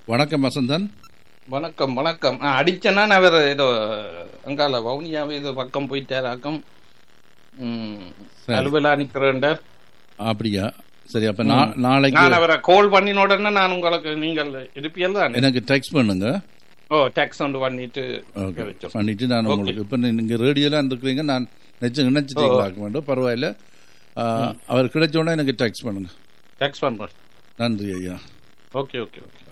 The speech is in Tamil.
வணக்கம் வசந்தன். வணக்கம் வணக்கம். அடிச்சனா அவர் ஏதோ அங்கால வவுனியாவே ஏதோ பக்கம் போயிட்டாராக்கம். அலுவலா நிக்கிறேன்டார். அப்படியா? சரி, அப்ப நாளைக்கு நான் அவரை கால் பண்ணின உடனே நான் உங்களுக்கு நீங்கள் இருப்பியல் தான் எனக்கு டெக்ஸ்ட் பண்ணுங்க. டேக்ஸ் ஒன்று பண்ணிட்டு நான் உங்களுக்கு இப்ப நீங்க ரேடியோல இருக்கிறீங்க, நான் நினைச்சிட்டீங்களா வேண்டும், பரவாயில்ல. அவர் கிடைச்ச உடனே எனக்கு டெக்ஸ்ட் பண்ணுங்க. டேக்ஸ் பண்றேன். நன்றி ஐயா. Okay okay okay.